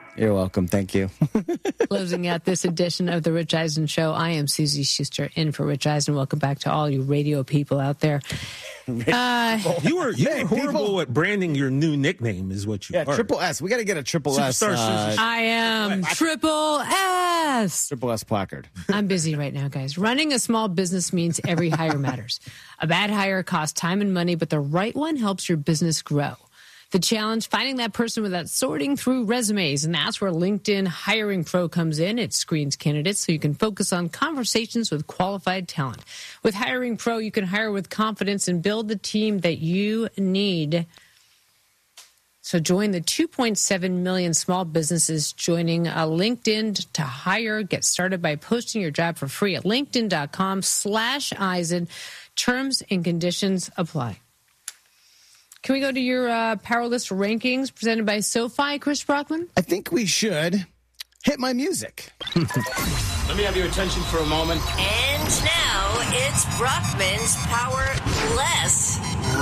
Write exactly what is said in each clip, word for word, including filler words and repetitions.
You're welcome. Thank you. Closing out this edition of the Rich Eisen Show, I am Susie Schuster in for Rich Eisen. Welcome back to all you radio people out there. Uh, you were you were horrible people. at branding your new nickname, is what you yeah, are. Triple S. We got to get a Triple Superstar S. Uh, I am Triple S. Triple S placard. I'm busy right now, guys. Running a small business means every hire matters. A bad hire costs time and money, but the right one helps your business grow. The challenge, finding that person without sorting through resumes. And that's where LinkedIn Hiring Pro comes in. It screens candidates so you can focus on conversations with qualified talent. With Hiring Pro, you can hire with confidence and build the team that you need. So join the two point seven million small businesses joining uh, LinkedIn to hire. Get started by posting your job for free at linkedin.com slash Eisen. Terms and conditions apply. Can we go to your uh, Power List rankings presented by SoFi, Chris Brockman? I think we should hit my music. Let me have your attention for a moment. And now it's Brockman's Power Less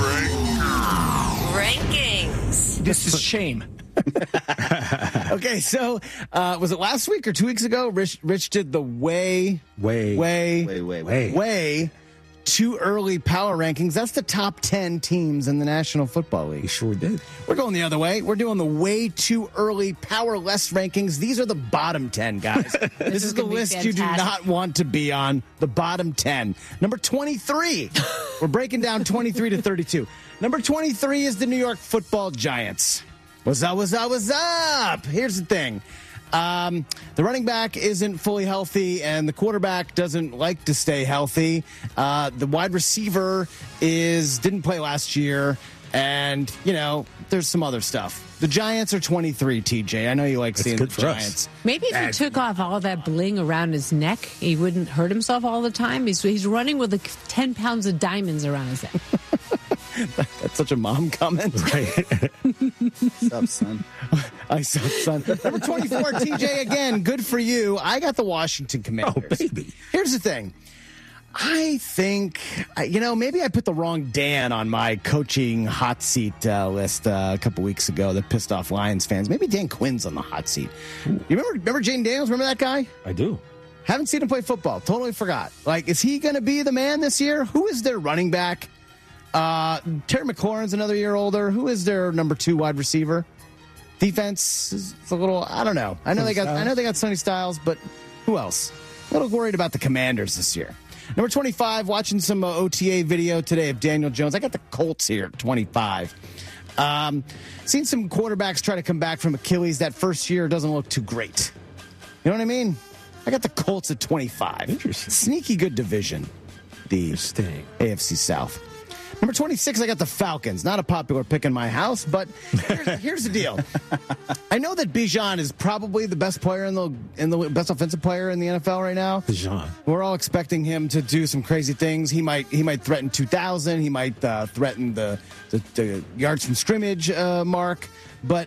Rankings. This is shame. Okay, so uh, was it last week or two weeks ago? Rich, Rich did the way, way, way, way, way, way. way too early power rankings. That's the top ten teams in the National Football League. We sure did. We're going the other way. We're doing the way too early power less rankings. These are the bottom ten, guys. this, this is, is the list you do not want to be on. The bottom ten. Number twenty-three. We're breaking down twenty-three to thirty-two. Number twenty-three is the New York Football Giants. What's up, what's up, what's up? Here's the thing. Um, the running back isn't fully healthy, and the quarterback doesn't like to stay healthy. Uh, the wide receiver is didn't play last year, and, you know, there's some other stuff. The Giants are twenty-three, T J. I know you like That's seeing the Us. Giants. Maybe if he took off all that bling around his neck, he wouldn't hurt himself all the time. He's, he's running with like ten pounds of diamonds around his neck. That's such a mom comment. Right. What's up, son? I saw son. Number twenty-four, T J, again, good for you. I got the Washington Commanders. Oh, baby. Here's the thing. I think, you know, maybe I put the wrong Dan on my coaching hot seat uh, list uh, a couple weeks ago that pissed off Lions fans. Maybe Dan Quinn's on the hot seat. You remember, remember Jane Daniels? Remember that guy? I do. Haven't seen him play football. Totally forgot. Like, is he going to be the man this year? Who is their running back? Uh, Terry McLaurin's another year older. Who is their number two wide receiver? Defense is a little, I don't know. I know they got, I know they got Sonny Styles, but who else? A little worried about the Commanders this year. Number twenty-five, watching some uh, O T A video today of Daniel Jones. I got the Colts here at twenty-five. Um, seen some quarterbacks try to come back from Achilles. That first year doesn't look too great. You know what I mean? I got the Colts at twenty-five. Interesting. Sneaky good division. The A F C South. Number twenty-six, I got the Falcons. Not a popular pick in my house, but here's, here's the deal. I know that Bijan is probably the best player in the in the best offensive player in the N F L right now. Bijan. We're all expecting him to do some crazy things. He might he might threaten two thousand. He might uh, threaten the, the, the yards from scrimmage uh, mark. But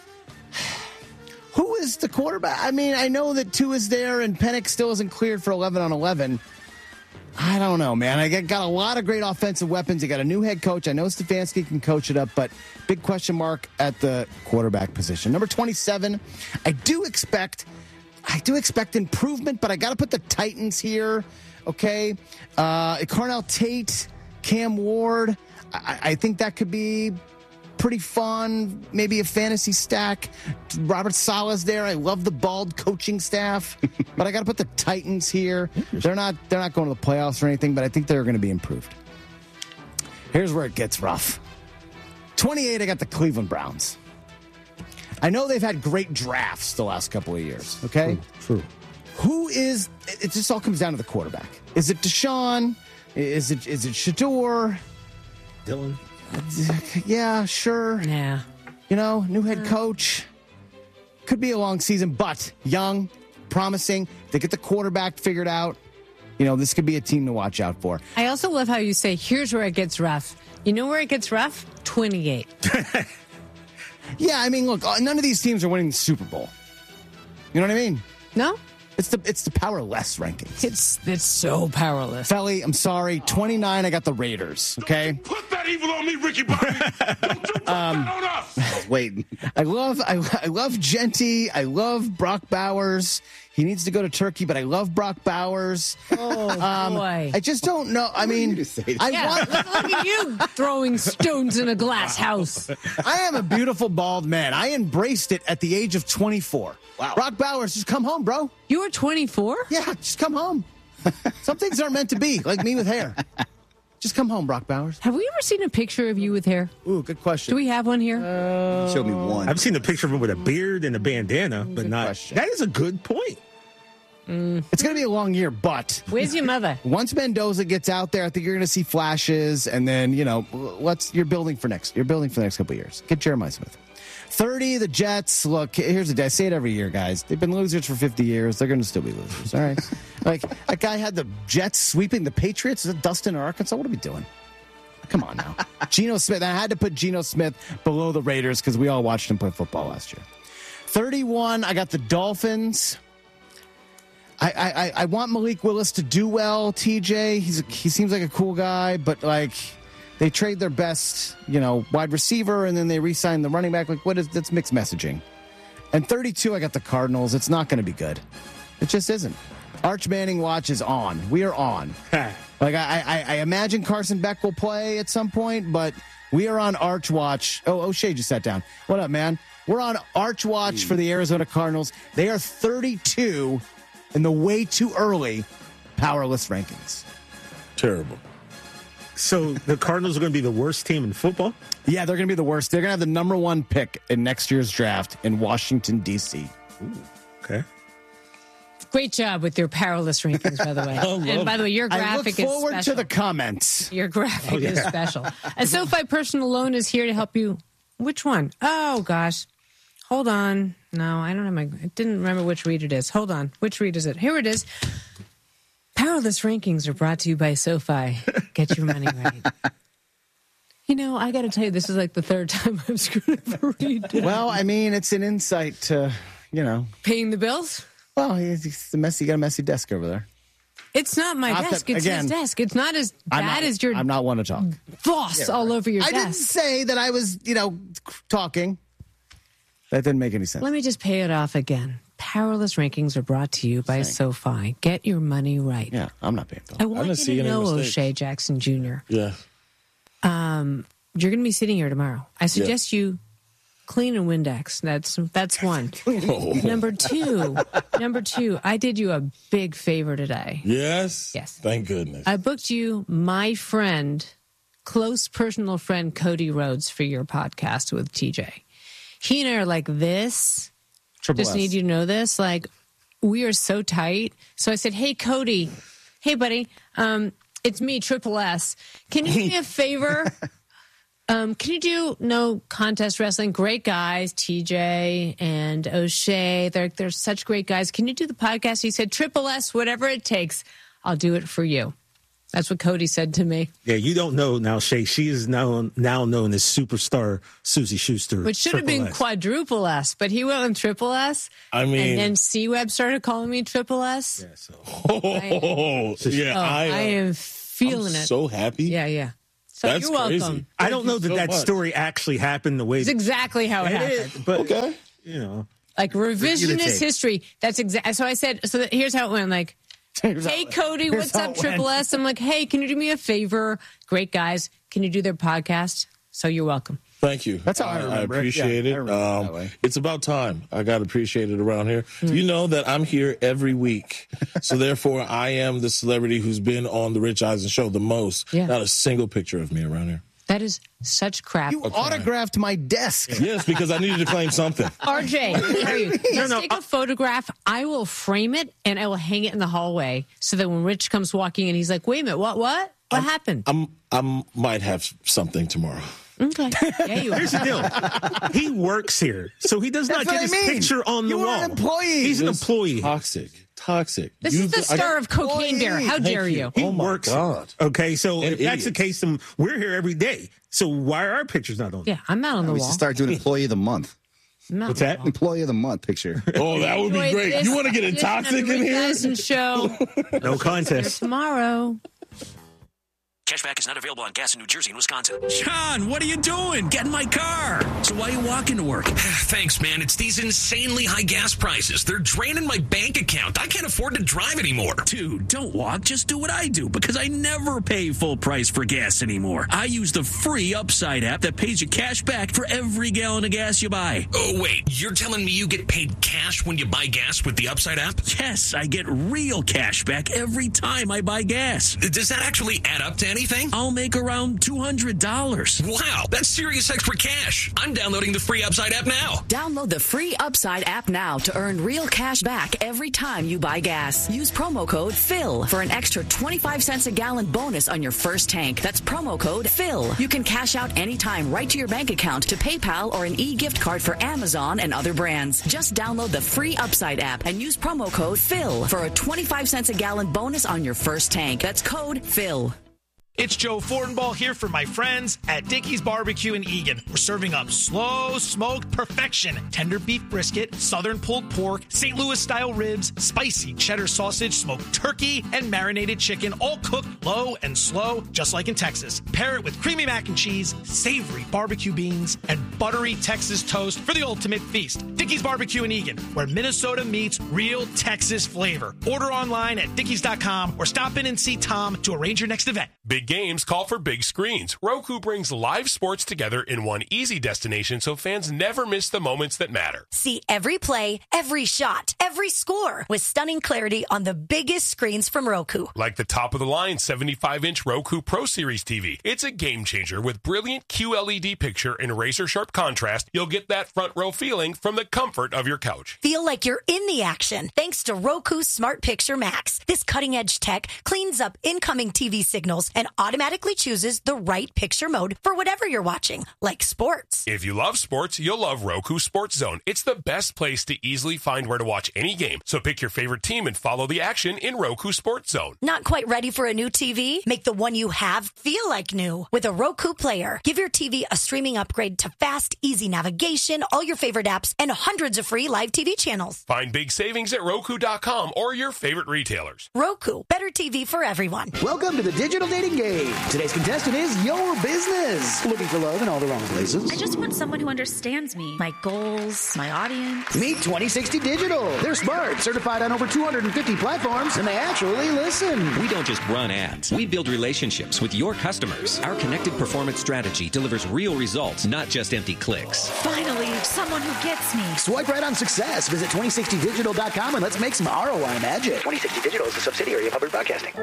who is the quarterback? I mean, I know that two is there, and Penix still isn't cleared for eleven on eleven. I don't know, man. I got a lot of great offensive weapons. You got a new head coach. I know Stefanski can coach it up, but big question mark at the quarterback position. Number twenty-seven, I do expect, I do expect improvement, but I got to put the Titans here. Okay, uh, Carnell Tate, Cam Ward. I, I think that could be pretty fun. Maybe a fantasy stack. Robert Saleh's there. I love the bald coaching staff, but I got to put the Titans here. They're not. They're not going to the playoffs or anything, but I think they're going to be improved. Here's where it gets rough. twenty-eight. I got the Cleveland Browns. I know they've had great drafts the last couple of years. Okay, true. true. Who is? It just all comes down to the quarterback. Is it Deshaun? Is it? Is it Shador? Dylan. Yeah, sure. Yeah. You know, new head coach. Could be a long season, but young, promising. They get the quarterback figured out. You know, this could be a team to watch out for. I also love how you say, here's where it gets rough. You know where it gets rough? twenty-eight. Yeah, I mean, look, none of these teams are winning the Super Bowl. You know what I mean? No? It's the it's the powerless rankings. It's it's so powerless. Felly, I'm sorry. twenty-nine, I got the Raiders, okay? Put that that evil on me, Ricky Bobby. Don't you put Um, that on us. I was waiting. I love I, I love Genty. I love Brock Bowers. He needs to go to Turkey, but I love Brock Bowers. Oh, Um, boy. I just don't know. I mean, to say that? I yeah, want. look, look at you throwing stones in a glass house. I am a beautiful bald man. I embraced it at the age of twenty-four. Wow. Brock Bowers, just come home, bro. You were twenty-four? Yeah, just come home. Some things aren't meant to be, like me with hair. Just come home, Brock Bowers. Have we ever seen a picture of you with hair? Ooh, good question. Do we have one here? Show me one. I've seen a picture of him with a beard and a bandana, but not. question. That is a good point. It's going to be a long year, but Where's your mother? once Mendoza gets out there, I think you're going to see flashes, and then you know, let's you're building for next. You're building for the next couple of years. Get Jeremiah Smith. thirty, the Jets. Look, here's the day. I say it every year, guys. They've been losers for fifty years. They're going to still be losers. All right. Like that guy had the Jets sweeping the Patriots. Is it Dustin or Arkansas? What are we doing? Come on now. Geno Smith. I had to put Geno Smith below the Raiders because we all watched him play football last year. thirty-one, I got the Dolphins. I, I, I want Malik Willis to do well, T J. He's a, he seems like a cool guy, but like they trade their best, you know, wide receiver and then they re-sign the running back. Like, what is that's mixed messaging. And thirty-two, I got the Cardinals. It's not going to be good. It just isn't. Arch Manning watch is on. We are on. Like I, I, I imagine Carson Beck will play at some point, but we are on Arch watch. Oh, O'Shea just sat down. What up, man? We're on Arch watch for the Arizona Cardinals. They are thirty-two in the way too early powerless rankings. Terrible. So the Cardinals are going to be the worst team in football? Yeah, they're going to be the worst. They're going to have the number one pick in next year's draft in Washington, D C. Ooh, okay. Great job with your powerless rankings, by the way. And by the way, your graphic I look forward is special. to the comments. Your graphic Oh, yeah. is special. A SoFi personal loan is here to help you. Which one? Oh, gosh. Hold on. No, I don't have my. I didn't remember which read it is. Hold on. Which read is it? Here it is. Powerless rankings are brought to you by SoFi. Get your money right. You know, I got to tell you, this is like the third time I've screwed up a read. Well, I mean, it's an insight to, you know. Paying the bills? Well, he's, he's the messy. You got a messy desk over there. It's not my Not desk. that- it's again, his desk. It's not as I'm bad not, as your I'm not one to talk. boss all over your I didn't desk. say that I was, you know, talking. That didn't make any sense. Let me just pay it off again. Powerless rankings are brought to you by SoFi. Get your money right. Yeah, I'm not paying I bills. want not you seeing to any know, mistakes. O'Shea Jackson Junior Yeah. Um, you're going to be sitting here tomorrow. I suggest you clean a Windex. That's that's one. Oh. Number two, number two. I did you a big favor today. Yes? Yes. Thank goodness. I booked you my friend, close personal friend Cody Rhodes for your podcast with T J. He and I are like this. Triple Just S. need you to know this. Like, we are so tight. So I said, hey, Cody. Hey, buddy. Um, it's me, Triple S. Can you do me a favor? Um, can you do no contest wrestling? Great guys, T J and O'Shea. They're, they're such great guys. Can you do the podcast? He said, Triple S, whatever it takes, I'll do it for you. That's what Cody said to me. Yeah, you don't know now, Shay. She is now now known as superstar Susie Schuster. Which should have Triple been S. quadruple S, but he went with Triple S. I mean- and then C-Web started calling me Triple S. Yeah, so. Oh, yeah, Oh, I, I, am am feeling it. so happy. Yeah, yeah. So That's you're welcome. crazy. I don't know that so that much. story actually happened the way It's exactly how it, it happened. is, but Okay. you know, Like revisionist take. history. That's exactly. So I said. So that, here's how it went. Like, Here's hey how- Cody, here's what's how up, it went. Triple S? I'm like, hey, can you do me a favor? Great guys, can you do their podcast? So you're welcome. Thank you. That's how I remember it. appreciate Yeah, I it. remember it that Um, way. it's about time. I got to appreciate it around here. You know that I'm here every week. So therefore, I am the celebrity who's been on the Rich Eisen show the most. Yeah. Not a single picture of me around here. That is such crap. You autographed my desk. Yes, because I needed to claim something. R J, where are you? Let's no, take a I- photograph. I will frame it and I will hang it in the hallway so that when Rich comes walking in, he's like, wait a minute, what, what? What happened? I'm, I might have something tomorrow. Okay. Yeah, you are. here's the deal. He works here, so he does not That's get what his I mean. picture on the You were wall. an employee. He's an It's employee. Toxic. Toxic. This You- is the I- star of Cocaine Bear. How Thank dare you? He Oh, my works. God. Okay, so And if that's the idiots. case, then we're here every day. So why are our pictures not on? Yeah, I'm not on the We wall. should start doing employee of the month. I'm not What's on the that? wall. Employee of the month picture. Oh, that would be Enjoy great. this You want to get edition of intoxic the in Rich here? Eisen show No contest. tomorrow. Cashback is not available on gas in New Jersey and Wisconsin. John, what are you doing? Get in my car. So why are you walking to work? Thanks, man. It's these insanely high gas prices. They're draining my bank account. I can't afford to drive anymore. Dude, don't walk. Just do what I do, because I never pay full price for gas anymore. I use the free Upside app that pays you cash back for every gallon of gas you buy. Oh, wait. You're telling me you get paid cash when you buy gas with the Upside app? Yes, I get real cash back every time I buy gas. Does that actually add up to anything? I'll make around two hundred dollars. Wow, that's serious extra cash. I'm downloading the free Upside app now. Download the free Upside app now to earn real cash back every time you buy gas. Use promo code PHIL for an extra twenty-five cents a gallon bonus on your first tank. That's promo code PHIL. You can cash out anytime right to your bank account, to PayPal, or an e-gift card for Amazon and other brands. Just download the free Upside app and use promo code PHIL for a twenty-five cents a gallon bonus on your first tank. That's code PHIL. It's Joe Fortenbaugh here for my friends at Dickey's Barbecue in Eagan. We're serving up slow smoked perfection, tender beef brisket, southern pulled pork, Saint Louis style ribs, spicy cheddar sausage, smoked turkey, and marinated chicken, all cooked low and slow, just like in Texas. Pair it with creamy mac and cheese, savory barbecue beans, and buttery Texas toast for the ultimate feast. Dickey's Barbecue in Eagan, where Minnesota meets real Texas flavor. Order online at dickeys dot com or stop in and see Tom to arrange your next event. Big games call for big screens. Roku brings live sports together in one easy destination so fans never miss the moments that matter. See every play, every shot, every score with stunning clarity on the biggest screens from Roku. Like the top-of-the-line seventy-five inch Roku Pro Series T V. It's a game changer with brilliant Q L E D picture and razor-sharp contrast. You'll get that front row feeling from the comfort of your couch. Feel like you're in the action thanks to Roku Smart Picture Max. This cutting-edge tech cleans up incoming T V signals and automatically chooses the right picture mode for whatever you're watching, like sports. If you love sports, you'll love Roku Sports Zone. It's the best place to easily find where to watch any game. So pick your favorite team and follow the action in Roku Sports Zone. Not quite ready for a new T V? Make the one you have feel like new with a Roku Player. Give your T V a streaming upgrade to fast, easy navigation, all your favorite apps, and hundreds of free live T V channels. Find big savings at Roku dot com or your favorite retailers. Roku, better T V for everyone. Welcome to the Digital Dating Game. Today's contestant is your business. Looking for love in all the wrong places? I just want someone who understands me, my goals, my audience. Meet twenty sixty Digital. They're smart, certified on over two hundred fifty platforms, and they actually listen. We don't just run ads. We build relationships with your customers. Our connected performance strategy delivers real results, not just empty clicks. Finally, someone who gets me. Swipe right on success. Visit twenty sixty digital dot com and let's make some R O I magic. twenty sixty Digital is a subsidiary of Hubbard Broadcasting.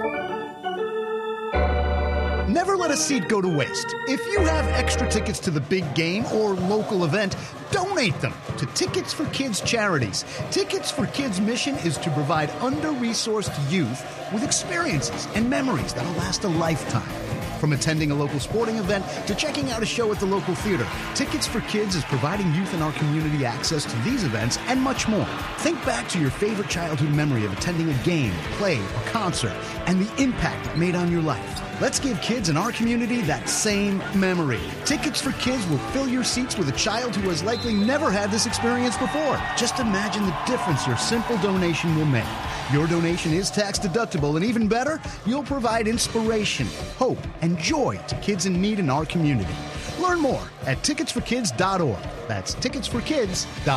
Never let a seat go to waste. If you have extra tickets to the big game or local event, donate them to Tickets for Kids charities. Tickets for Kids' mission is to provide under-resourced youth with experiences and memories that'll last a lifetime. From attending a local sporting event to checking out a show at the local theater, Tickets for Kids is providing youth in our community access to these events and much more. Think back to your favorite childhood memory of attending a game, play, or concert, and the impact it made on your life. Let's give kids in our community that same memory. Tickets for Kids will fill your seats with a child who has likely never had this experience before. Just imagine the difference your simple donation will make. Your donation is tax deductible, and even better, you'll provide inspiration, hope, and joy to kids in need in our community. Learn more at tickets for kids dot org. That's tickets for kids dot org.